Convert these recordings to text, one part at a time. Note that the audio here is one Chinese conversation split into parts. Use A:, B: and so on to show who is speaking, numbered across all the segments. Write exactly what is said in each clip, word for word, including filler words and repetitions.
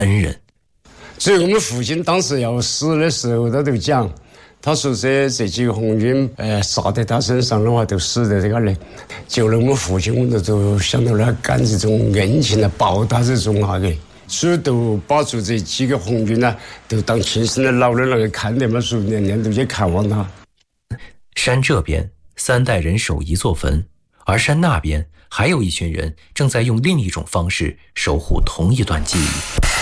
A: 恩人。
B: 所以我们父亲当时要死的时候，他都讲，他说这这几个红军，呃，杀在他身上的话，都死在这个里。就了我们父亲，我们就想到了干这种恩情来报答这种那个，所以都把住这几个红军呢，都当亲生的老的那个看的嘛，所以年年都去看望他。
A: 山这边三代人守一座坟，而山那边还有一群人正在用另一种方式守护同一段记忆。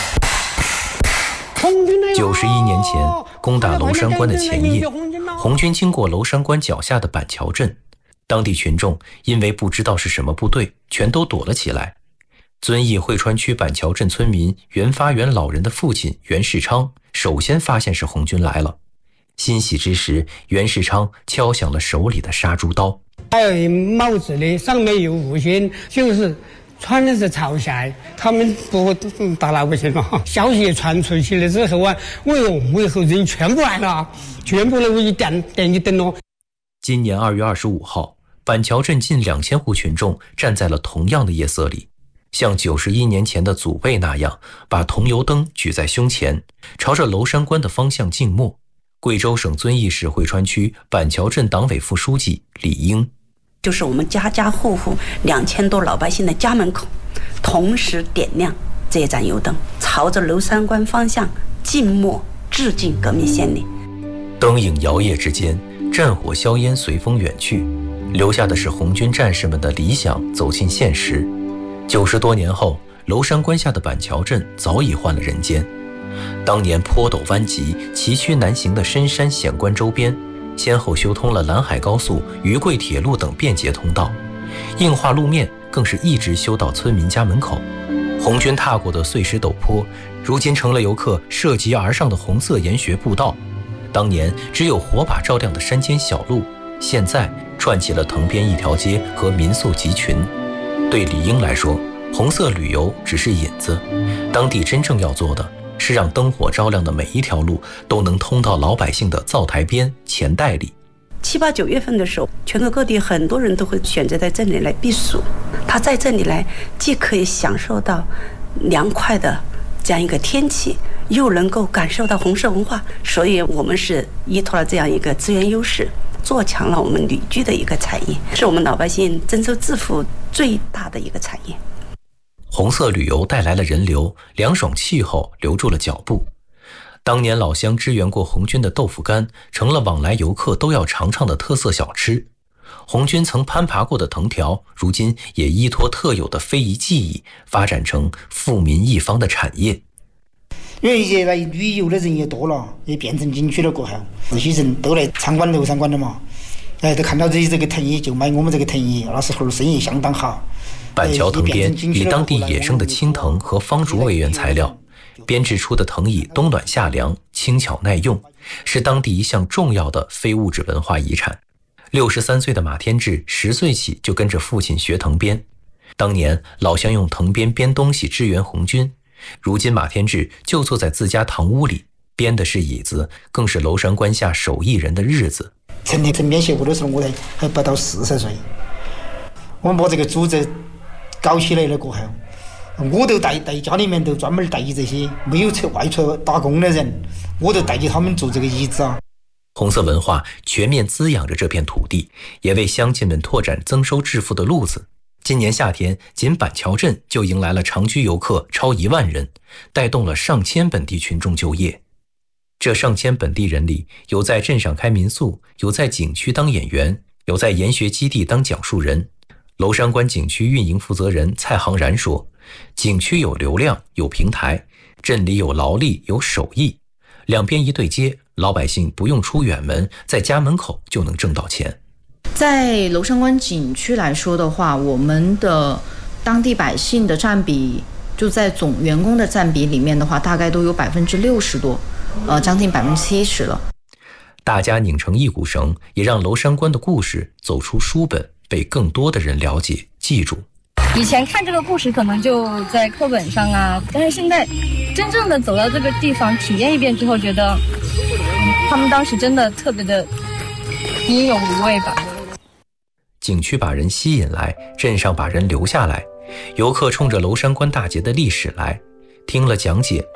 A: 九十一年前攻打娄山关的前夜，红军经过娄山关脚下的板桥镇，当地群众因为不知道是什么部队，全都躲了起来。遵义汇川区板桥镇村民袁发元老人的父亲袁世昌首先发现是红军来了，欣喜之时，袁世昌敲响了手里的杀猪刀。
C: 还有一帽子的，上面有五星，就是穿的是朝鲜，他们不打老百姓嘛。消息传出去了之后啊，为我为后人全部来了，全部都一点点一灯笼。
A: 今年二月二十五号，板桥镇近两千户群众站在了同样的夜色里，像九十一年前的祖辈那样，把桐油灯举在胸前，朝着娄山关的方向静默。贵州省遵义市汇川区板桥镇党委副书记李英，
D: 就是我们家家户户两千多老百姓的家门口，同时点亮这盏油灯，朝着娄山关方向静默致敬革命先烈。
A: 灯影摇曳之间，战火硝烟随风远去，留下的是红军战士们的理想走进现实。九十多年后，娄山关下的板桥镇早已换了人间。当年坡陡弯急、崎岖难行的深山险关周边，先后修通了兰海高速、渝贵铁路等便捷通道，硬化路面更是一直修到村民家门口。红军踏过的碎石陡坡，如今成了游客涉级而上的红色研学步道。当年只有火把照亮的山间小路，现在串起了藤边一条街和民宿集群。对李英来说，红色旅游只是引子，当地真正要做的是让灯火照亮的每一条路都能通到老百姓的灶台边、钱袋里。
D: 七八九月份的时候，全国各地很多人都会选择在这里来避暑。他在这里来，既可以享受到凉快的这样一个天气，又能够感受到红色文化。所以我们是依托了这样一个资源优势，做强了我们旅居的一个产业，是我们老百姓增收致富最大的一个产业。
A: 红色旅游带来了人流，凉爽气候留住了脚步。当年老乡支援过红军的豆腐干，成了往来游客都要尝尝的特色小吃。红军曾攀爬过的藤条，如今也依托特有的非遗技艺，发展成富民一方的产业。
E: 因为一些来旅游的人也多了，也变成景区了过后，这些人都来参观娄山关的嘛，哎，都看到这这个藤椅就买我们这个藤椅，那时候生意相当好。
A: 板桥藤编以当地野生的青藤和方竹为原材料，编制出的藤椅冬暖夏凉，轻巧耐用，是当地一项重要的非物质文化遗产。六十三岁的马天志十岁起就跟着父亲学藤编，当年老乡用藤编编东西支援红军，如今马天志就坐在自家堂屋里，编的是椅子，更是娄山关下手艺人的日子。
E: 成立藤编协会的时候，我才还不到四十岁，我们把这个组织搞起来了过后，我都带带家里面都专门带这些没有出外出打工的人，我都带着他们做这个椅子啊。
A: 红色文化全面滋养着这片土地，也为乡亲们拓展增收致富的路子。今年夏天，仅板桥镇就迎来了长居游客超一万人，带动了上千本地群众就业。这上千本地人里，有在镇上开民宿，有在景区当演员，有在研学基地当讲述人。娄山关景区运营负责人蔡航然说，景区有流量，有平台，镇里有劳力，有手艺，两边一对接，老百姓不用出远门，在家门口就能挣到钱。
F: 在娄山关景区来说的话，我们的当地百姓的占比，就在总员工的占比里面的话，大概都有百分之六十多，呃，将近百分之七十了。
A: 大家拧成一股绳，也让娄山关的故事走出书本，被更多的人了解记住。
G: 以前看这个故事可能就在课本上啊，但是现在真正的走到这个地方体验一遍之后，觉得、嗯、他们当时真的特别的英勇无畏吧。
A: 景区把人吸引来，镇上把人留下来，游客冲着娄山关大捷的历史来，听了讲解